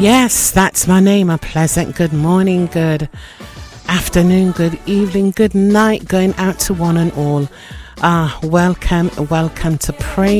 Yes, that's my name. A pleasant good morning, good afternoon, good evening, good night going out to one and all. Welcome to Praise